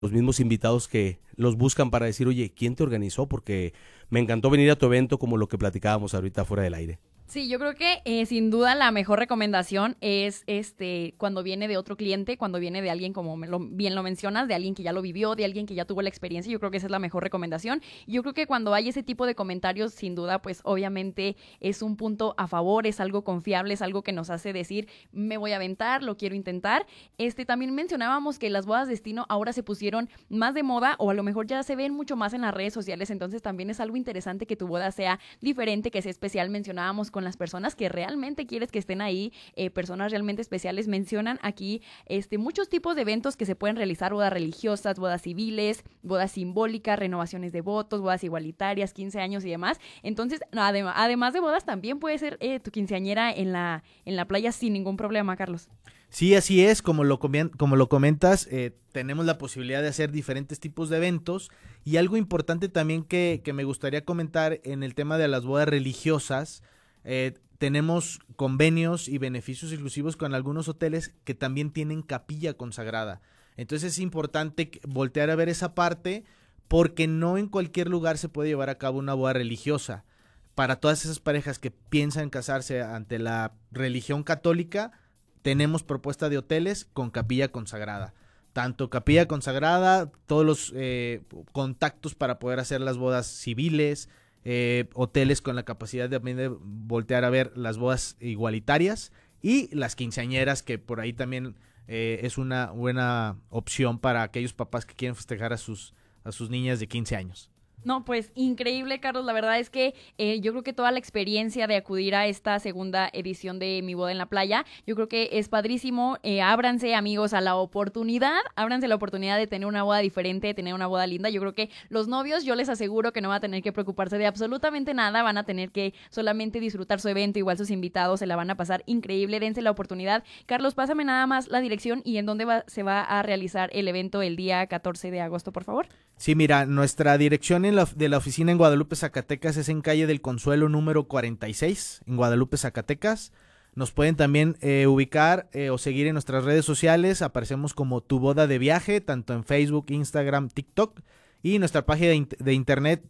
los mismos invitados que los buscan para decir, oye, ¿quién te organizó? Porque me encantó venir a tu evento, como lo que platicábamos ahorita fuera del aire. Sí, yo creo que sin duda la mejor recomendación es cuando viene de otro cliente, cuando viene de alguien como bien lo mencionas, de alguien que ya lo vivió, de alguien que ya tuvo la experiencia. Yo creo que esa es la mejor recomendación. Yo creo que cuando hay ese tipo de comentarios, sin duda, pues obviamente es un punto a favor, es algo confiable, es algo que nos hace decir, me voy a aventar, lo quiero intentar. También mencionábamos que las bodas destino ahora se pusieron más de moda, o a lo mejor ya se ven mucho más en las redes sociales, entonces también es algo interesante que tu boda sea diferente, que sea especial. Mencionábamos con las personas que realmente quieres que estén ahí, personas realmente especiales. Mencionan aquí muchos tipos de eventos que se pueden realizar: bodas religiosas, bodas civiles, bodas simbólicas, renovaciones de votos, bodas igualitarias, 15 años y demás. Entonces, además de bodas, también puede ser tu quinceañera en la playa sin ningún problema, Carlos. Sí, así es, como lo comentas, tenemos la posibilidad de hacer diferentes tipos de eventos, y algo importante también que me gustaría comentar en el tema de las bodas religiosas. Tenemos convenios y beneficios exclusivos con algunos hoteles que también tienen capilla consagrada. Entonces es importante voltear a ver esa parte, porque no en cualquier lugar se puede llevar a cabo una boda religiosa. Para todas esas parejas que piensan casarse ante la religión católica, tenemos propuesta de hoteles con capilla consagrada. Tanto capilla consagrada, todos los contactos para poder hacer las bodas civiles, hoteles con la capacidad de voltear a ver las bodas igualitarias y las quinceañeras, que por ahí también es una buena opción para aquellos papás que quieren festejar a sus niñas de 15 años. No, pues increíble, Carlos. La verdad es que yo creo que toda la experiencia de acudir a esta segunda edición de Mi Boda en la Playa, yo creo que es padrísimo. Ábranse, amigos, a la oportunidad. Ábranse la oportunidad de tener una boda diferente, de tener una boda linda. Yo creo que los novios, yo les aseguro que no van a tener que preocuparse de absolutamente nada. Van a tener que solamente disfrutar su evento. Igual sus invitados se la van a pasar increíble. Dense la oportunidad. Carlos, pásame nada más la dirección y en dónde se va a realizar el evento el día 14 de agosto, por favor. Sí, mira, nuestra dirección de la oficina en Guadalupe, Zacatecas, es en calle del Consuelo número 46, en Guadalupe, Zacatecas. Nos pueden también ubicar o seguir en nuestras redes sociales. Aparecemos como Tu Boda de Viaje, tanto en Facebook, Instagram, TikTok, y nuestra página de internet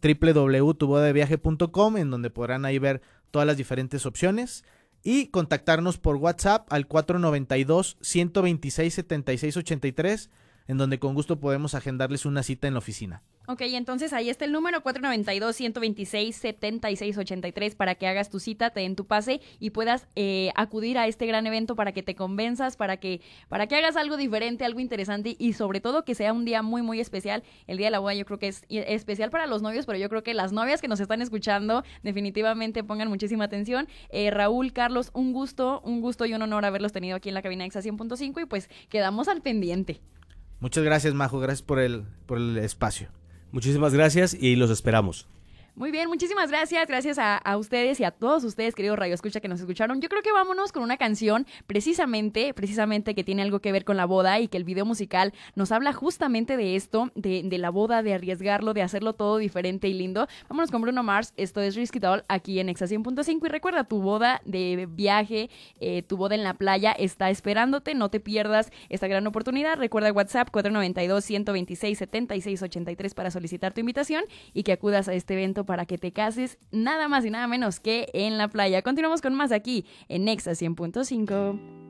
www.tubodadeviaje.com, en donde podrán ahí ver todas las diferentes opciones, y contactarnos por WhatsApp al 492-126-7683, en donde con gusto podemos agendarles una cita en la oficina. Ok, entonces ahí está el número 492-126-7683 para que hagas tu cita, te den tu pase y puedas acudir a este gran evento, para que te convenzas, para que hagas algo diferente, algo interesante, y sobre todo que sea un día muy, muy especial. El día de la boda yo creo que es especial para los novios, pero yo creo que las novias que nos están escuchando definitivamente pongan muchísima atención. Raúl, Carlos, un gusto y un honor haberlos tenido aquí en la cabina Exa 100.5, y pues quedamos al pendiente. Muchas gracias, Majo, gracias por el espacio. Muchísimas gracias y los esperamos. Muy bien, muchísimas gracias. Gracias a ustedes y a todos ustedes, queridos Radio Escucha, que nos escucharon. Yo creo que vámonos con una canción precisamente que tiene algo que ver con la boda, y que el video musical nos habla justamente de esto, de la boda, de arriesgarlo, de hacerlo todo diferente y lindo. Vámonos con Bruno Mars. Esto es Risky Doll aquí en Exa 100.5, y recuerda, tu boda de viaje, tu boda en la playa está esperándote. No te pierdas esta gran oportunidad. Recuerda WhatsApp 492-126-7683 para solicitar tu invitación y que acudas a este evento para que te cases nada más y nada menos que en la playa. Continuamos con más aquí en Exa 100.5.